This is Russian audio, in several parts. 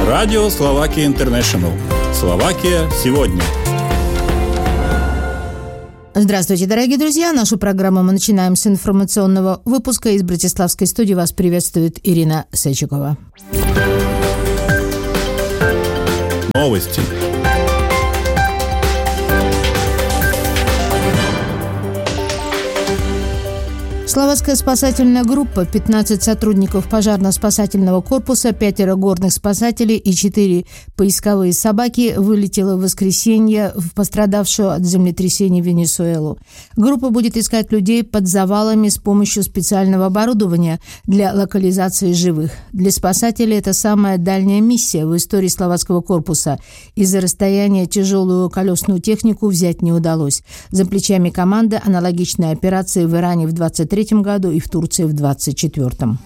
Радио Словакия Интернешнл. Словакия сегодня. Здравствуйте, дорогие друзья! Нашу программу мы начинаем с информационного выпуска. Из Братиславской студии вас приветствует Ирина Сечикова. Новости. Словацкая спасательная группа, 15 сотрудников пожарно-спасательного корпуса, 5 горных спасателей и 4 поисковые собаки вылетела в воскресенье в пострадавшую от землетрясения Венесуэлу. Группа будет искать людей под завалами с помощью специального оборудования для локализации живых. Для спасателей это самая дальняя миссия в истории словацкого корпуса. Из-за расстояния тяжелую колесную технику взять не удалось. За плечами команды аналогичные операции в Иране в 23 году и в Турции в 24-м.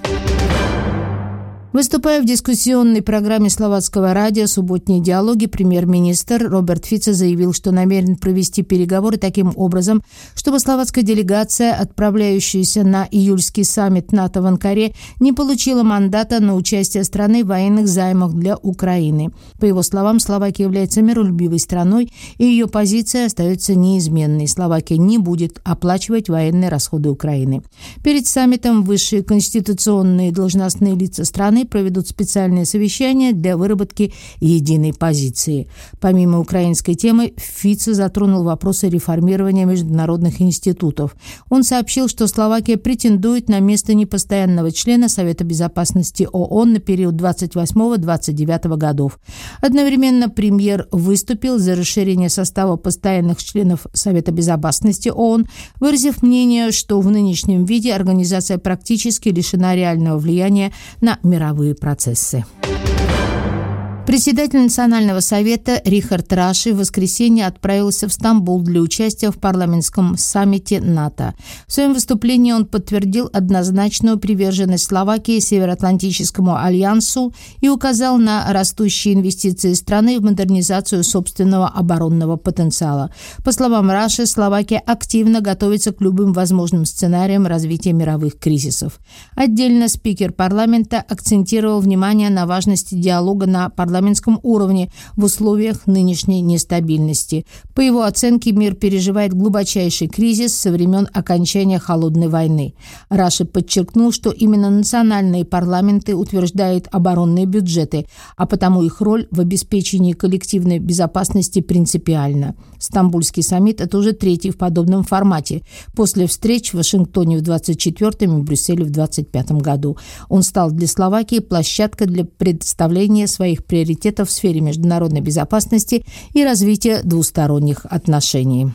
Выступая в дискуссионной программе словацкого радио «Субботние диалоги», премьер-министр Роберт Фицо заявил, что намерен провести переговоры таким образом, чтобы словацкая делегация, отправляющаяся на июльский саммит НАТО в Анкаре, не получила мандата на участие страны в военных займах для Украины. По его словам, Словакия является миролюбивой страной, и ее позиция остается неизменной. Словакия не будет оплачивать военные расходы Украины. Перед саммитом высшие конституционные должностные лица страны проведут специальное совещание для выработки единой позиции. Помимо украинской темы, Фицо затронул вопросы реформирования международных институтов. Он сообщил, что Словакия претендует на место непостоянного члена Совета безопасности ООН на период 28-29 годов. Одновременно премьер выступил за расширение состава постоянных членов Совета безопасности ООН, выразив мнение, что в нынешнем виде организация практически лишена реального влияния на мировые процессы. Председатель Национального совета Рихард Раши в воскресенье отправился в Стамбул для участия в парламентском саммите НАТО. В своем выступлении он подтвердил однозначную приверженность Словакии Североатлантическому альянсу и указал на растущие инвестиции страны в модернизацию собственного оборонного потенциала. По словам Раши, Словакия активно готовится к любым возможным сценариям развития мировых кризисов. Отдельно спикер парламента акцентировал внимание на важности диалога на парламентском уровне в условиях нынешней нестабильности. По его оценке, мир переживает глубочайший кризис со времен окончания Холодной войны. Раши подчеркнул, что именно национальные парламенты утверждают оборонные бюджеты, а потому их роль в обеспечении коллективной безопасности принципиальна. Стамбульский саммит – это уже третий в подобном формате, после встреч в Вашингтоне в 24-м и в Брюсселе в 25-м году. Он стал для Словакии площадкой для представления своих приоритетов в сфере международной безопасности и развития двусторонних отношений.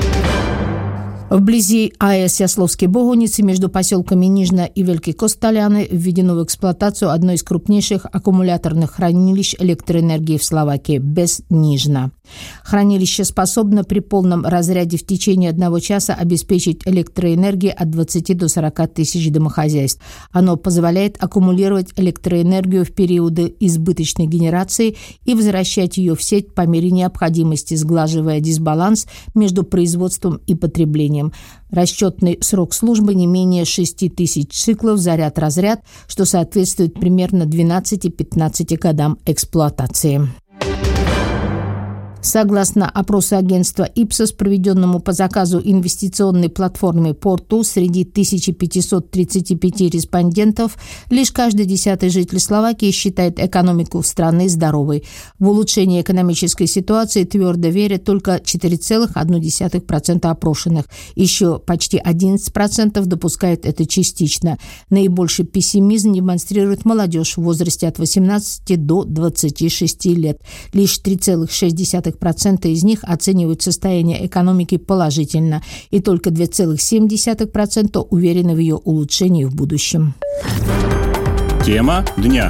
Вблизи АЭС Ясловские Богуницы между поселками Нижна и Великие Косталяны введено в эксплуатацию одно из крупнейших аккумуляторных хранилищ электроэнергии в Словакии – БЭС Нижна. Хранилище способно при полном разряде в течение 1 часа обеспечить электроэнергией от 20 до 40 тысяч домохозяйств. Оно позволяет аккумулировать электроэнергию в периоды избыточной генерации и возвращать ее в сеть по мере необходимости, сглаживая дисбаланс между производством и потреблением. Расчетный срок службы не менее 6 тысяч циклов заряд-разряд, что соответствует примерно 12-15 годам эксплуатации. Согласно опросу агентства Ipsos, проведенному по заказу инвестиционной платформы Portu, среди 1535 респондентов лишь каждый 10-й житель Словакии считает экономику страны здоровой. В улучшение экономической ситуации твердо верят только 4,1% опрошенных. Еще почти 11% допускают это частично. Наибольший пессимизм демонстрирует молодежь в возрасте от 18 до 26 лет. Лишь 3,6% из них оценивают состояние экономики положительно, и только 2,7% уверены в ее улучшении в будущем. Тема дня.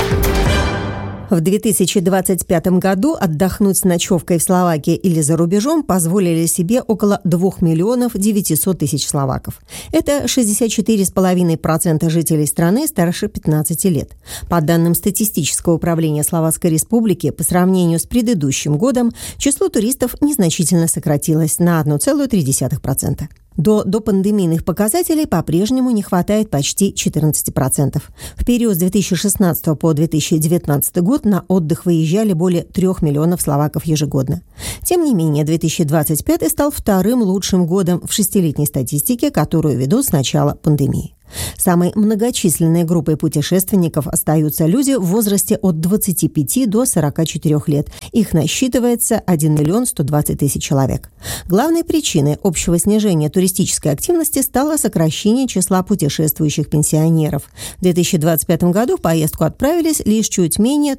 В 2025 году отдохнуть с ночевкой в Словакии или за рубежом позволили себе около 2 миллионов 900 тысяч словаков. Это 64,5% жителей страны старше 15 лет. По данным Статистического управления Словацкой Республики, по сравнению с предыдущим годом число туристов незначительно сократилось на 1,3%. До допандемийных показателей по-прежнему не хватает почти 14%. В период с 2016 по 2019 год на отдых выезжали более 3 миллионов словаков ежегодно. Тем не менее, 2025 стал вторым лучшим годом в шестилетней статистике, которую ведут с начала пандемии. Самой многочисленной группой путешественников остаются люди в возрасте от 25 до 44 лет. Их насчитывается 1 миллион 120 тысяч человек. Главной причиной общего снижения туристической активности стало сокращение числа путешествующих пенсионеров. В 2025 году в поездку отправились лишь чуть менее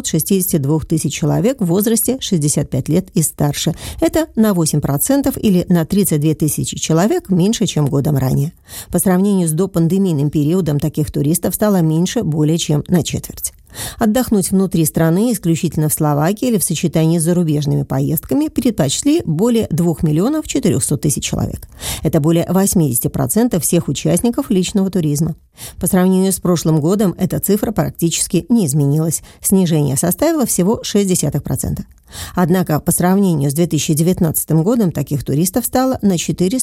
362 тысяч человек в возрасте 65 лет и старше. Это на 8% или на 32 тысячи человек меньше, чем годом ранее. По сравнению с допандемийным периодом таких туристов стало меньше более чем на четверть. Отдохнуть внутри страны исключительно в Словакии или в сочетании с зарубежными поездками предпочли более 2 миллионов 400 тысяч человек. Это более 80% всех участников личного туризма. По сравнению с прошлым годом эта цифра практически не изменилась. Снижение составило всего 0,6%. Однако по сравнению с 2019 годом таких туристов стало на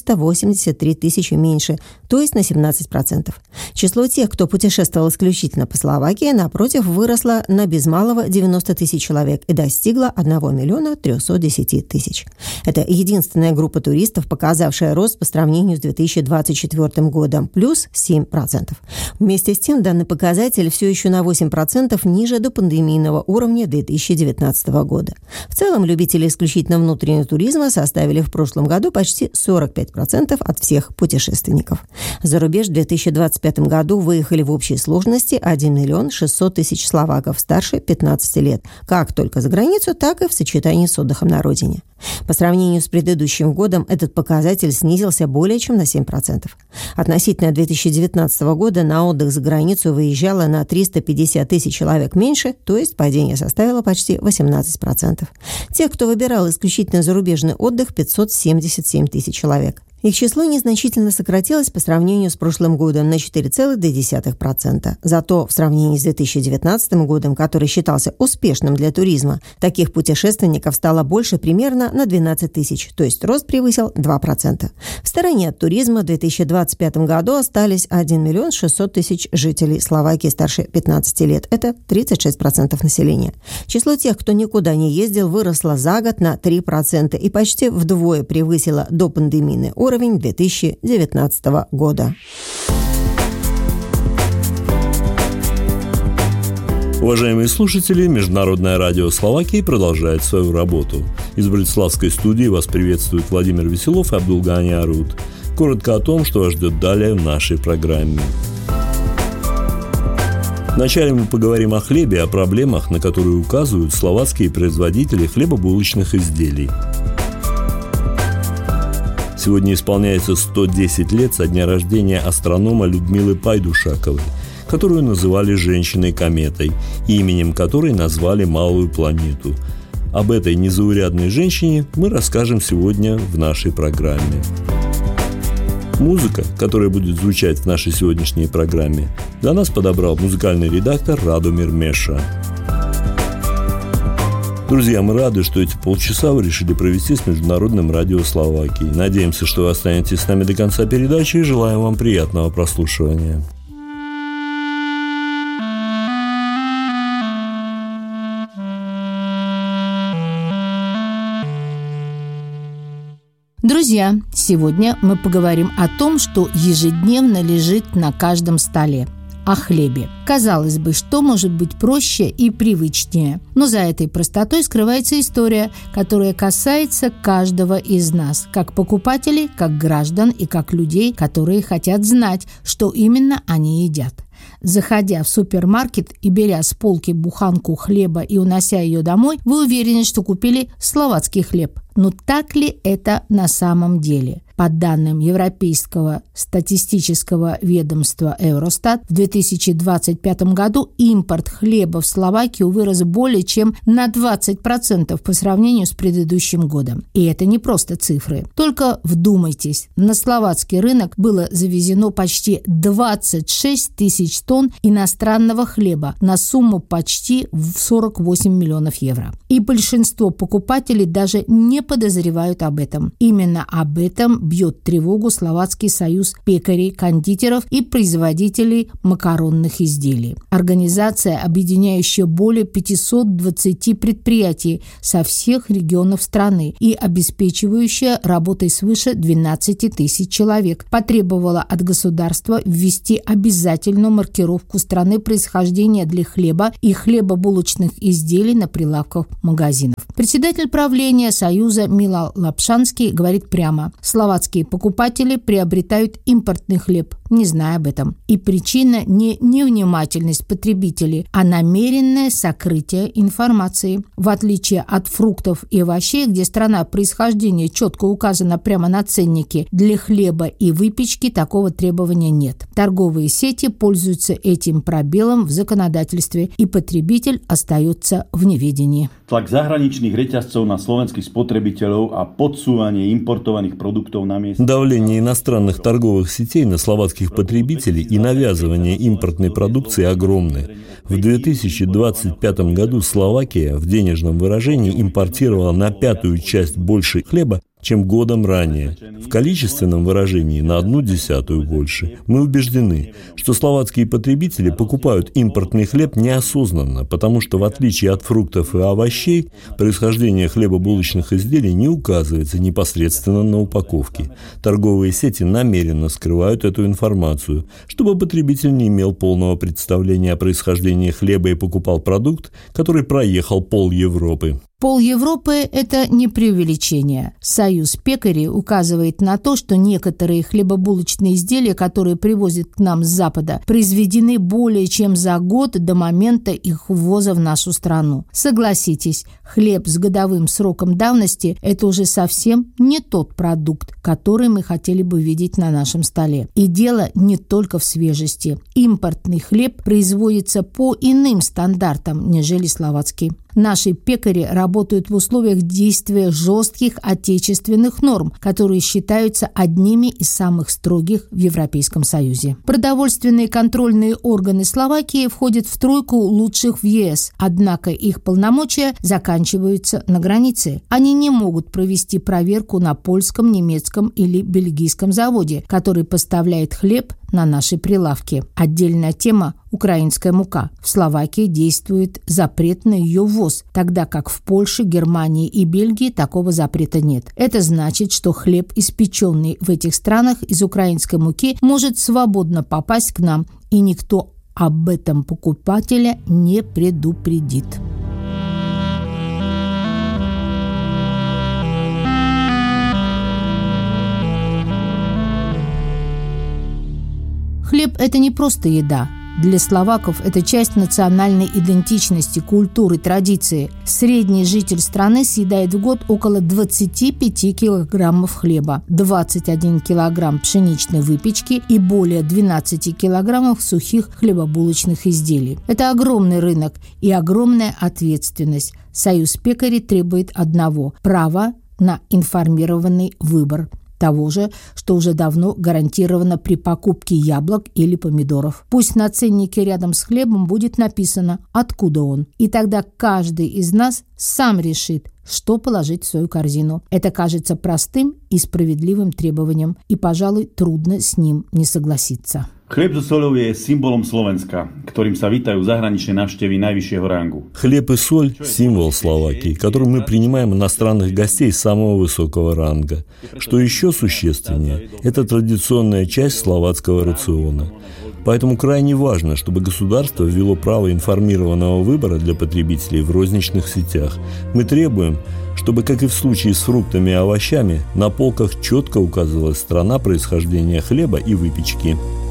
483 тысячи меньше, то есть на 17%. Число тех, кто путешествовал исключительно по Словакии, напротив, выросло на без малого 90 тысяч человек и достигло 1 миллиона 310 тысяч. Это единственная группа туристов, показавшая рост по сравнению с 2024 годом, плюс 7%. Вместе с тем, данный показатель все еще на 8% ниже допандемийного уровня 2019 года. В целом, любители исключительно внутреннего туризма составили в прошлом году почти 45% от всех путешественников. За рубеж в 2025 году выехали в общей сложности 1 миллион 600 тысяч словаков старше 15 лет, как только за границу, так и в сочетании с отдыхом на родине. По сравнению с предыдущим годом этот показатель снизился более чем на 7%. Относительно 2019 года на отдых за границу выезжало на 350 тысяч человек меньше, то есть падение составило почти 18%. Тех, кто выбирал исключительно зарубежный отдых, 577 тысяч человек. Их число незначительно сократилось по сравнению с прошлым годом на 4,2%. Зато в сравнении с 2019 годом, который считался успешным для туризма, таких путешественников стало больше примерно на 12 тысяч, то есть рост превысил 2%. В стороне от туризма в 2025 году остались 1 миллион 600 тысяч жителей Словакии старше 15 лет. Это 36% населения. Число тех, кто никуда не ездил, выросло за год на 3% и почти вдвое превысило допандемийный уровень 2019 года. Уважаемые слушатели, Международное радио Словакии продолжает свою работу. Из Братиславской студии вас приветствуют Владимир Веселов и Абдулгани Арут. Коротко о том, что вас ждет далее в нашей программе. Вначале мы поговорим о хлебе и о проблемах, на которые указывают словацкие производители хлебобулочных изделий. Сегодня исполняется 110 лет со дня рождения астронома Людмилы Пайдушаковой, которую называли «женщиной-кометой», и именем которой назвали малую планету. Об этой незаурядной женщине мы расскажем сегодня в нашей программе. Музыка, которая будет звучать в нашей сегодняшней программе, для нас подобрал музыкальный редактор Радомир Меша. Друзья, мы рады, что эти полчаса вы решили провести с Международным радио Словакии. Надеемся, что вы останетесь с нами до конца передачи и желаем вам приятного прослушивания. Друзья, сегодня мы поговорим о том, что ежедневно лежит на каждом столе. О хлебе. Казалось бы, что может быть проще и привычнее? Но за этой простотой скрывается история, которая касается каждого из нас, как покупателей, как граждан и как людей, которые хотят знать, что именно они едят. Заходя в супермаркет и беря с полки буханку хлеба и унося ее домой, вы уверены, что купили словацкий хлеб. Но так ли это на самом деле? По данным Европейского статистического ведомства Eurostat, в 2025 году импорт хлеба в Словакию вырос более чем на 20% по сравнению с предыдущим годом. И это не просто цифры. Только вдумайтесь, на словацкий рынок было завезено почти 26 тысяч тонн иностранного хлеба на сумму почти в 48 миллионов евро. И большинство покупателей даже не подозревают об этом. Именно об этом бьет тревогу Словацкий союз пекарей, кондитеров и производителей макаронных изделий. Организация, объединяющая более 520 предприятий со всех регионов страны и обеспечивающая работой свыше 12 тысяч человек, потребовала от государства ввести обязательную маркировку страны происхождения для хлеба и хлебобулочных изделий на прилавках магазинов. Председатель правления Союза Мила Лапшанский говорит прямо: словацкие покупатели приобретают импортный хлеб, не зная об этом. И причина не невнимательность потребителей, а намеренное сокрытие информации. В отличие от фруктов и овощей, где страна происхождения четко указана прямо на ценнике, для хлеба и выпечки такого требования нет. Торговые сети пользуются этим пробелом в законодательстве, и потребитель остается в неведении. Tlak zahraničných reťazcov na slovenských spotrebiteľov a podsúvanie importovaných produktov na mieste. Давление иностранных торговых сетей на словацких потребителей и навязывание импортной продукции огромны. В 2025 году Словакия в денежном выражении импортировала на 1/5 часть больше хлеба, чем годом ранее. В количественном выражении на 1/10 больше. Мы убеждены, что словацкие потребители покупают импортный хлеб неосознанно, потому что, в отличие от фруктов и овощей, происхождение хлебобулочных изделий не указывается непосредственно на упаковке. Торговые сети намеренно скрывают эту информацию, чтобы потребитель не имел полного представления о происхождении хлеба и покупал продукт, который проехал пол Европы. Пол Европы – это не преувеличение. Союз пекарей указывает на то, что некоторые хлебобулочные изделия, которые привозят к нам с Запада, произведены более чем за год до момента их ввоза в нашу страну. Согласитесь, хлеб с годовым сроком давности – это уже совсем не тот продукт, который мы хотели бы видеть на нашем столе. И дело не только в свежести. Импортный хлеб производится по иным стандартам, нежели словацкий. Наши пекари работают в условиях действия жестких отечественных норм, которые считаются одними из самых строгих в Европейском Союзе. Продовольственные контрольные органы Словакии входят в тройку лучших в ЕС, однако их полномочия заканчиваются на границе. Они не могут провести проверку на польском, немецком или бельгийском заводе, который поставляет хлеб на наши прилавки. Отдельная тема – украинская мука. В Словакии действует запрет на ее ввоз, тогда как в Польше, Германии и Бельгии такого запрета нет. Это значит, что хлеб, испеченный в этих странах из украинской муки, может свободно попасть к нам, и никто об этом покупателя не предупредит. Хлеб – это не просто еда. Для словаков это часть национальной идентичности, культуры, традиции. Средний житель страны съедает в год около 25 килограммов хлеба, 21 килограмм пшеничной выпечки и более 12 килограммов сухих хлебобулочных изделий. Это огромный рынок и огромная ответственность. Союз пекарей требует одного – права на информированный выбор. Того же, что уже давно гарантировано при покупке яблок или помидоров. Пусть на ценнике рядом с хлебом будет написано, откуда он. И тогда каждый из нас сам решит, что положить в свою корзину. Это кажется простым и справедливым требованием, и, пожалуй, трудно с ним не согласиться. Chlieb so soľou je symbolom Slovenska, ktorým sa vítajú zahraničné návštevy najvyššieho rangu. Хлеб и соль – символ Словакии, которым мы принимаем иностранных гостей самого высокого ранга. Что еще существеннее – это традиционная часть словацкого рациона. Поэтому крайне важно, чтобы государство ввело право информированного выбора для потребителей в розничных сетях. Мы требуем, чтобы, как и в случае с фруктами и овощами, на полках четко указывалась страна происхождения хлеба и выпечки.